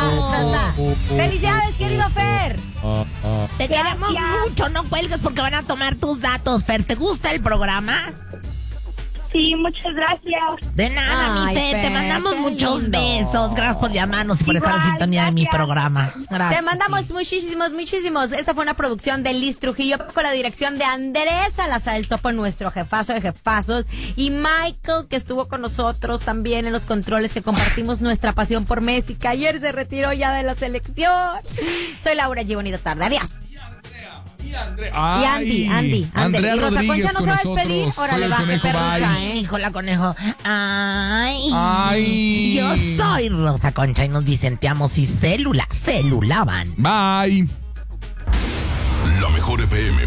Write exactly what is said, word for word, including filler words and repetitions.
Felicidades, querido Fer. Te queremos mucho, no cuelgues porque van a tomar tus datos, Fer. ¿Te gusta el programa? Sí, muchas gracias. De nada, Ay, mi Fer, Fer, te mandamos qué muchos lindo. besos. Gracias por llamarnos y por estar en Igual, sintonía de mi gracias. programa. Gracias. Te mandamos muchísimos, muchísimos. Esta fue una producción de Liz Trujillo con la dirección de Andrés Salazar el Topo, nuestro jefazo de jefazos, y Michael, que estuvo con nosotros también en los controles, que compartimos nuestra pasión por Messi, que ayer se retiró ya de la selección. Soy Laura G. Bonita tarde. Adiós. Y Andrea. Y Andy, Andy, Andy. Andrea Y Rosa Rodríguez Concha no con se va a despedir. nosotros. Órale, Soy el va, Conejo, perrucha, bye. ¿eh? Hijo, la conejo. Ay. Ay. Yo soy Rosa Concha y nos vicenteamos y célula, celulaban. Bye. La mejor F M